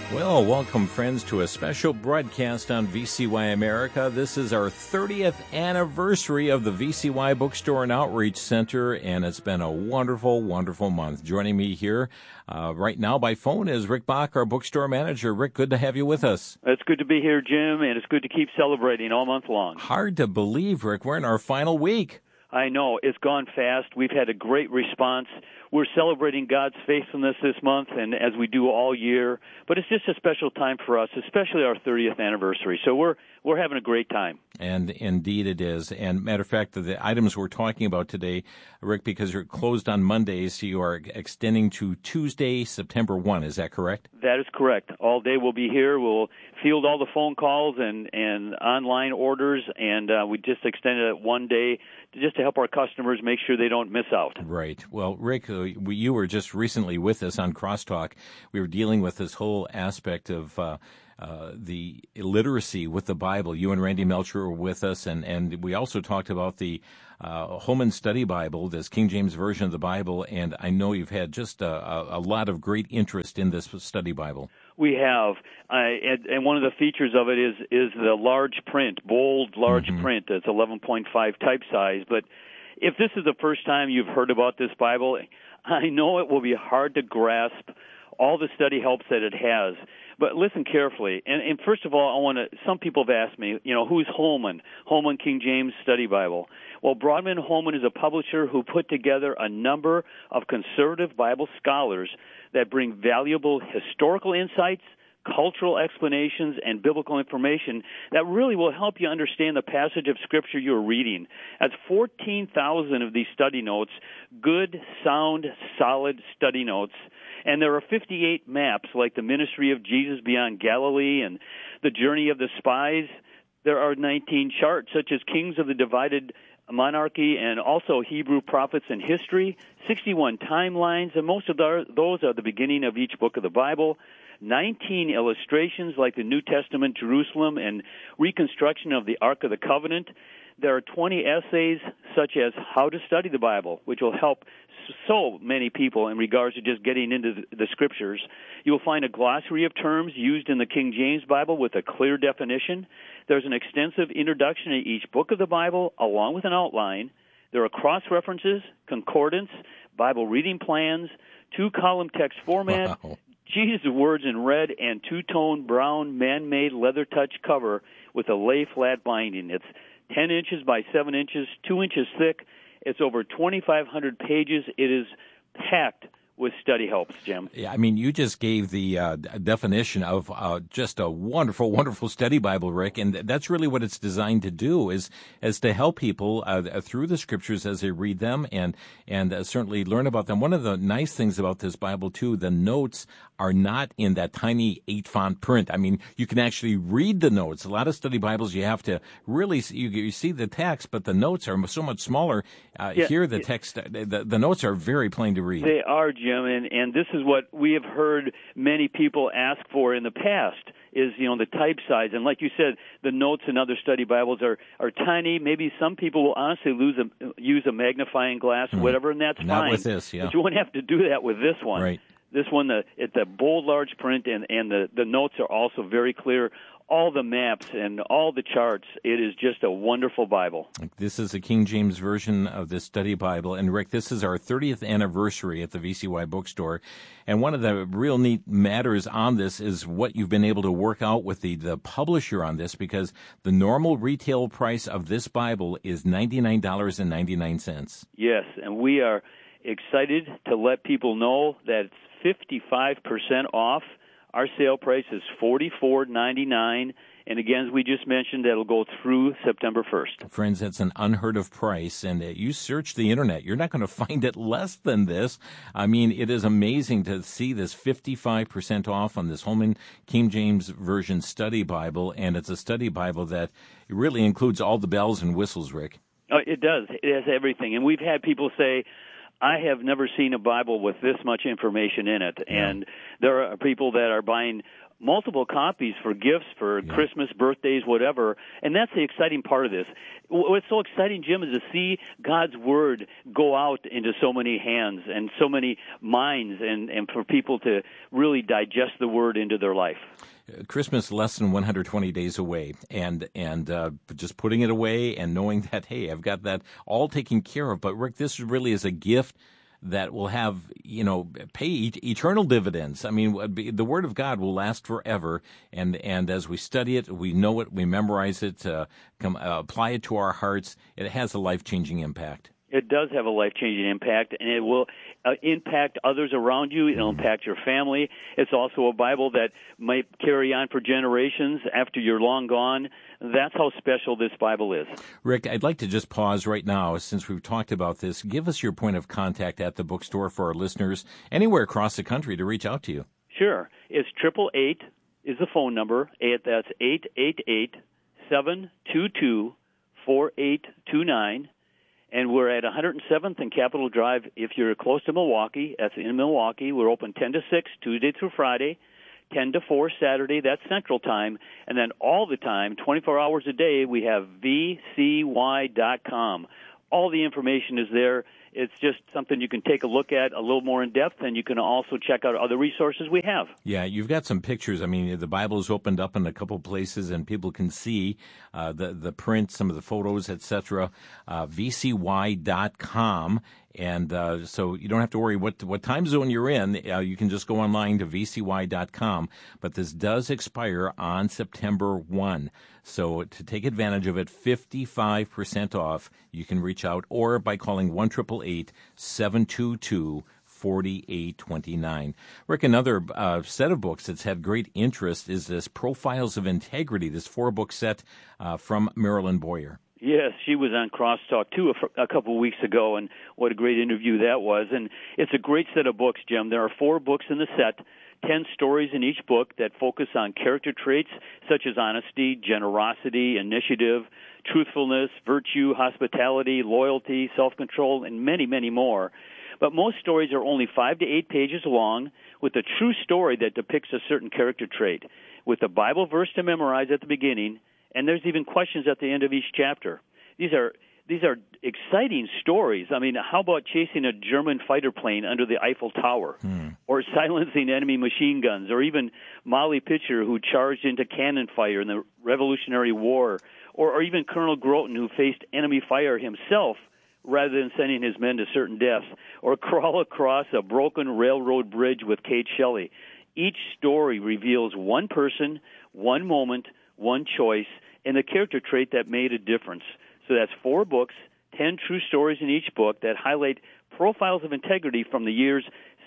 Well, welcome, friends, to a special broadcast on VCY America. This is our 30th anniversary of the VCY Bookstore and Outreach Center, and it's been a wonderful, wonderful month. Joining me here right now by phone is Rick Bach, our bookstore manager. Rick, good to have you with us. It's good to be here, Jim, and it's good to keep celebrating all month long. Hard to believe, Rick. We're in our final week. I know. It's gone fast. We've had a great response. We're celebrating God's faithfulness this month, and as we do all year. But it's just a special time for us, especially our 30th anniversary. So we're having a great time. And indeed it is. And matter of fact, the items we're talking about today, Rick, because you're closed on Mondays, you are extending to Tuesday, September 1. Is that correct? That is correct. All day we'll be here. We'll field all the phone calls and online orders, and we just extended it one day just to help our customers make sure they don't miss out. Right. Well, Rick, you were just recently with us on Crosstalk. We were dealing with this whole aspect of the illiteracy with the Bible. You and Randy Melcher were with us, and we also talked about the Holman Study Bible, this King James Version of the Bible, and I know you've had just a lot of great interest in this study Bible. We have, and one of the features of it is the large print, bold, large print. It's 11.5 type size. But if this is the first time you've heard about this Bible, I know it will be hard to grasp all the study helps that it has. But listen carefully. And first of all, some people have asked me, who's Holman? Holman King James Study Bible. Well, Broadman Holman is a publisher who put together a number of conservative Bible scholars that bring valuable historical insights, cultural explanations, and biblical information that really will help you understand the passage of Scripture you're reading. That's 14,000 of these study notes, good, sound, solid study notes. And there are 58 maps, like the ministry of Jesus beyond Galilee and the journey of the spies. There are 19 charts, such as Kings of the Divided Monarchy and also Hebrew prophets and history, 61 timelines, and most of those are the beginning of each book of the Bible, 19 illustrations like the New Testament Jerusalem and reconstruction of the Ark of the Covenant. There are 20 essays such as How to Study the Bible, which will help so many people in regards to just getting into the Scriptures. You'll find a glossary of terms used in the King James Bible with a clear definition. There's an extensive introduction to each book of the Bible along with an outline. There are cross-references, concordance, Bible reading plans, two-column text format, Jesus' words in red, and two-tone brown man-made leather touch cover with a lay-flat binding. It's 10 inches by 7 inches, 2 inches thick. It's over 2,500 pages. It is packed with study helps, Jim. Yeah, I mean, you just gave the definition of just a wonderful, wonderful study Bible, Rick, and that's really what it's designed to do, is to help people through the Scriptures as they read them and certainly learn about them. One of the nice things about this Bible, too, the notes are not in that tiny 8-font print. I mean, you can actually read the notes. A lot of study Bibles, you have to really you see the text, but the notes are so much smaller. Here, the text, the notes are very plain to read. They are, Jim, and this is what we have heard many people ask for in the past, is, the type size. And like you said, the notes in other study Bibles are tiny. Maybe some people will honestly use a magnifying glass or whatever, and that's fine. Not with this, yeah. But you won't have to do that with this one. Right. This one, it's a bold, large print, and the notes are also very clear. All the maps and all the charts. It is just a wonderful Bible. This is the King James Version of this study Bible. And, Rick, this is our 30th anniversary at the VCY Bookstore. And one of the real neat matters on this is what you've been able to work out with the publisher on this, because the normal retail price of this Bible is $99.99. Yes, and we are excited to let people know that it's 55% off. Our sale price is $44.99, and again, as we just mentioned, that'll go through September 1st. Friends, that's an unheard of price, and you search the Internet, you're not going to find it less than this. I mean, it is amazing to see this 55% off on this Holman King James Version Study Bible, and it's a study Bible that really includes all the bells and whistles, Rick. Oh, it does. It has everything, and we've had people say, I have never seen a Bible with this much information in it. Yeah. And there are people that are buying multiple copies for gifts, for Christmas, birthdays, whatever. And that's the exciting part of this. What's so exciting, Jim, is to see God's Word go out into so many hands and so many minds, and for people to really digest the Word into their life. Christmas less than 120 days away, and just putting it away and knowing that, hey, I've got that all taken care of. But Rick, this really is a gift that will have, pay eternal dividends. I mean, the Word of God will last forever, and as we study it, we know it, we memorize it, apply it to our hearts, it has a life-changing impact. It does have a life-changing impact, and it will impact others around you. It'll impact your family. It's also a Bible that might carry on for generations after you're long gone. That's how special this Bible is. Rick, I'd like to just pause right now, since we've talked about this. Give us your point of contact at the bookstore for our listeners anywhere across the country to reach out to you. Sure. It's 888 is the phone number. That's 888-722-4829. And we're at 107th and Capitol Drive. If you're close to Milwaukee, that's in Milwaukee. We're open 10 to 6, Tuesday through Friday, 10 to 4 Saturday, that's Central Time. And then all the time, 24 hours a day, we have vcy.com. All the information is there. It's just something you can take a look at a little more in depth, and you can also check out other resources we have. Yeah, you've got some pictures. I mean, the Bible is opened up in a couple places, and people can see the print, some of the photos, etc. vcy.com. And so you don't have to worry what time zone you're in. You can just go online to vcy.com. But this does expire on September 1. So to take advantage of it, 55% off, you can reach out or by calling 1-888-722-4829. Rick, another set of books that's had great interest is this Profiles of Integrity, this 4-book set from Marilyn Boyer. Yes, she was on Crosstalk, too, a couple of weeks ago, and what a great interview that was. And it's a great set of books, Jim. There are 4 books in the set, 10 stories in each book that focus on character traits such as honesty, generosity, initiative, truthfulness, virtue, hospitality, loyalty, self-control, and many, many more. But most stories are only 5 to 8 pages long with a true story that depicts a certain character trait, with a Bible verse to memorize at the beginning, and there's even questions at the end of each chapter. These are exciting stories. I mean, how about chasing a German fighter plane under the Eiffel Tower, or silencing enemy machine guns, or even Molly Pitcher, who charged into cannon fire in the Revolutionary War, or even Colonel Groton, who faced enemy fire himself rather than sending his men to certain deaths, or crawl across a broken railroad bridge with Kate Shelley. Each story reveals one person, one moment, one choice, and the character trait that made a difference. So that's 4 books, 10 true stories in each book that highlight profiles of integrity from the years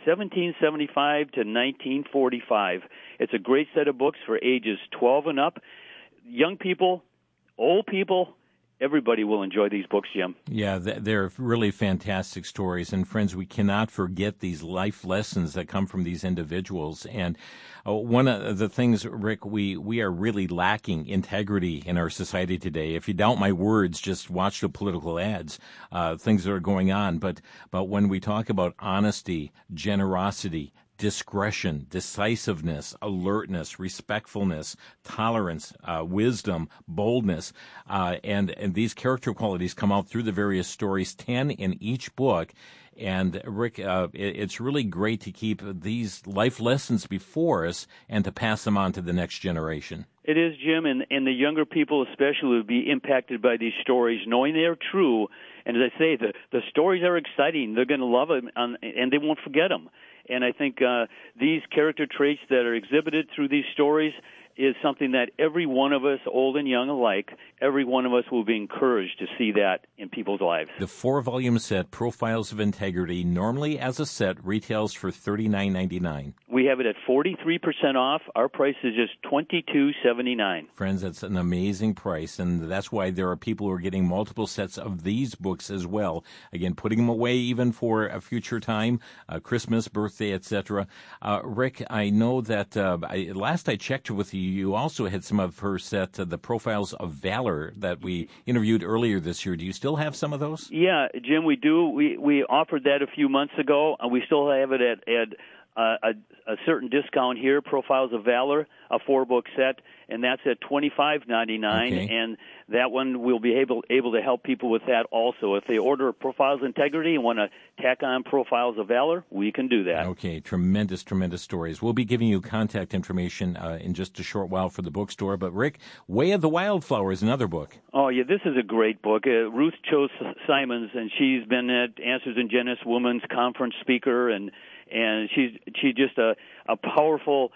1775 to 1945. It's a great set of books for ages 12 and up. Young people, old people, everybody will enjoy these books, Jim. Yeah, they're really fantastic stories. And friends, we cannot forget these life lessons that come from these individuals. And one of the things, Rick, we are really lacking integrity in our society today. If you doubt my words, just watch the political ads, things that are going on. But when we talk about honesty, generosity, discretion, decisiveness, alertness, respectfulness, tolerance, wisdom, boldness, and these character qualities come out through the various stories, 10 in each book. And Rick, it's really great to keep these life lessons before us and to pass them on to the next generation. It is, Jim, and the younger people especially will be impacted by these stories, knowing they are true. And as I say, the stories are exciting. They're going to love them, and they won't forget them. And I think these character traits that are exhibited through these stories is something that every one of us, old and young alike, every one of us will be encouraged to see that in people's lives. The 4-volume set, Profiles of Integrity, normally as a set retails for $39.99. We have it at 43% off. Our price is just $22.79. Friends, that's an amazing price, and that's why there are people who are getting multiple sets of these books as well. Again, putting them away even for a future time, Christmas, birthday, etc. Rick, I know that last I checked with you, you also had some of her set, the Profiles of Valor, that we interviewed earlier this year. Do you still have some of those? Yeah, Jim, we do. We offered that a few months ago, and we still have it at a certain discount here, Profiles of Valor, a 4-book set, and that's at $25.99. Okay. And that one we'll be able to help people with that also. If they order Profiles of Integrity and want to tack on Profiles of Valor, we can do that. Okay, tremendous stories. We'll be giving you contact information in just a short while for the bookstore. But Rick, Way of the Wildflower is another book. Oh, yeah, this is a great book. Ruth Cho Simons, and she's been at Answers in Genesis Women's Conference speaker, and she's just a powerful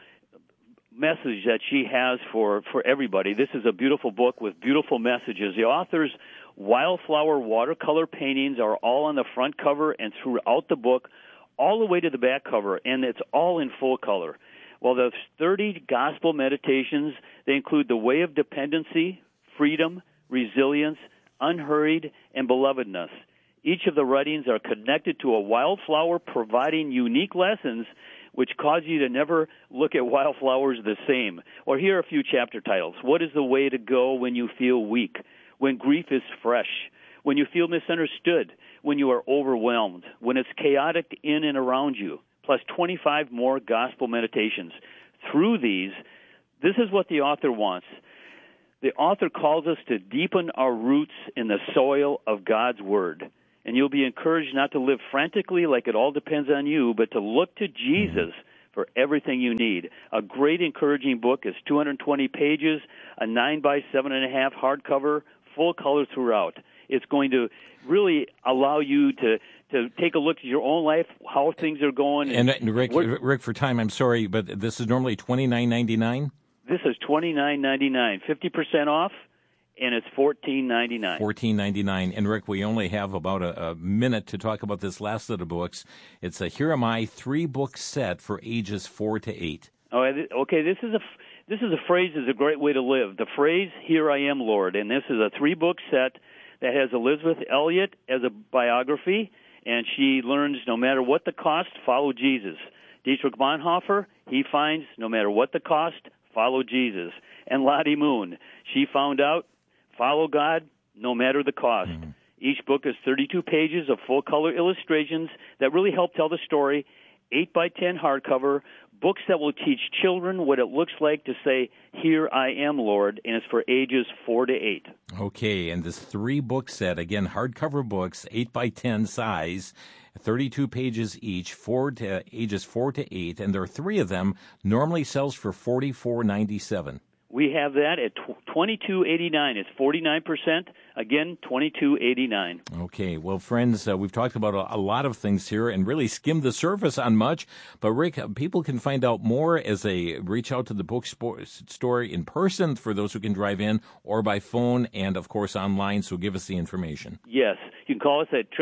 message that she has for everybody. This is a beautiful book with beautiful messages. The author's wildflower watercolor paintings are all on the front cover and throughout the book, all the way to the back cover, and it's all in full color. Well, the 30 gospel meditations, they include the way of dependency, freedom, resilience, unhurried, and belovedness. Each of the writings are connected to a wildflower, providing unique lessons which cause you to never look at wildflowers the same. Or here are a few chapter titles. What is the way to go when you feel weak? When grief is fresh? When you feel misunderstood? When you are overwhelmed? When it's chaotic in and around you? Plus 25 more gospel meditations. Through these, this is what the author wants. The author calls us to deepen our roots in the soil of God's Word. And you'll be encouraged not to live frantically like it all depends on you, but to look to Jesus for everything you need. A great encouraging book is 220 pages, a 9x7.5 hardcover, full color throughout. It's going to really allow you to take a look at your own life, how things are going. And Rick, for time, I'm sorry, but this is normally $29.99? This is $29.99, 50% off. And it's $14.99. $14.99. And Rick, we only have about a minute to talk about this last set of books. It's a Here Am I 3-book set for ages 4 to 8. Oh, okay. This is a phrase is a great way to live. The phrase "Here I am, Lord," and this is a 3-book set that has Elizabeth Elliot as a biography, and she learns no matter what the cost, follow Jesus. Dietrich Bonhoeffer, he finds no matter what the cost, follow Jesus. And Lottie Moon, she found out, follow God no matter the cost. Mm-hmm. Each book is 32 pages of full-color illustrations that really help tell the story, 8x10 hardcover, books that will teach children what it looks like to say, "Here I am, Lord," and it's for ages 4 to 8. Okay, and this 3-book set, again, hardcover books, 8x10 size, 32 pages each, ages 4 to 8, and there are 3 of them, normally sells for $44.97. We have that at $22.89. It's 49%. Again, $22.89. Okay. Well, friends, we've talked about a lot of things here and really skimmed the surface on much. But, Rick, people can find out more as they reach out to the bookstore in person for those who can drive in, or by phone and, of course, online. So give us the information. Yes. You can call us at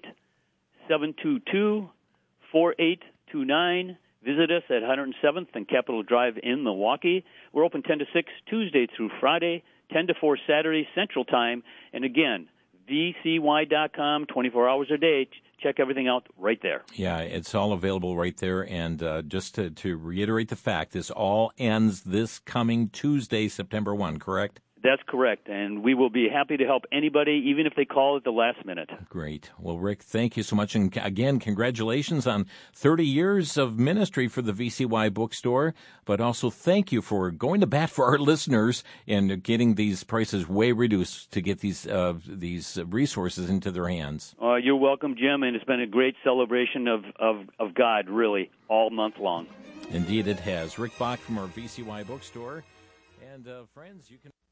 888-722-4829. Visit us at 107th and Capitol Drive in Milwaukee. We're open 10 to 6 Tuesday through Friday, 10 to 4 Saturday Central Time. And again, vcy.com, 24 hours a day. Check everything out right there. Yeah, it's all available right there. And just to reiterate the fact, this all ends this coming Tuesday, September 1, correct? That's correct, and we will be happy to help anybody, even if they call at the last minute. Great. Well, Rick, thank you so much. And again, congratulations on 30 years of ministry for the VCY Bookstore, but also thank you for going to bat for our listeners and getting these prices way reduced to get these resources into their hands. You're welcome, Jim, and it's been a great celebration of God, really, all month long. Indeed it has. Rick Bach from our VCY Bookstore. And, friends, you can...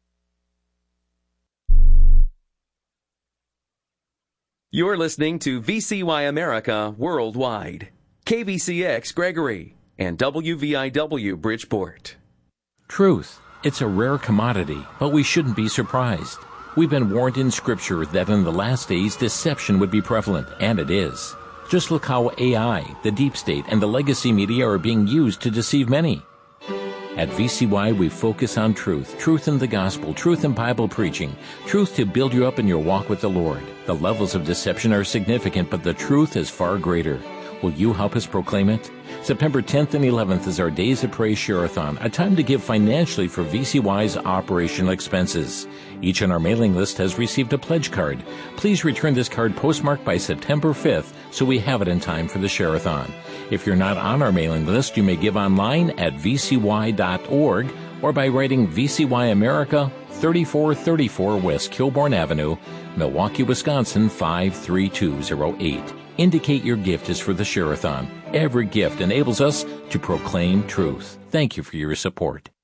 You're listening to VCY America Worldwide, KVCX Gregory, and WVIW Bridgeport. Truth. It's a rare commodity, but we shouldn't be surprised. We've been warned in Scripture that in the last days deception would be prevalent, and it is. Just look how AI, the deep state, and the legacy media are being used to deceive many. At VCY, we focus on truth in the gospel, truth in Bible preaching, truth to build you up in your walk with the Lord. The levels of deception are significant, but the truth is far greater. Will you help us proclaim it? September 10th and 11th is our Days of Praise Share-a-thon, a time to give financially for VCY's operational expenses. Each on our mailing list has received a pledge card. Please return this card postmarked by September 5th so we have it in time for the Share-a-thon. If you're not on our mailing list, you may give online at vcy.org or by writing VCY America, 3434 West Kilbourne Avenue, Milwaukee, Wisconsin, 53208. Indicate your gift is for the Share-a-thon. Every gift enables us to proclaim truth. Thank you for your support.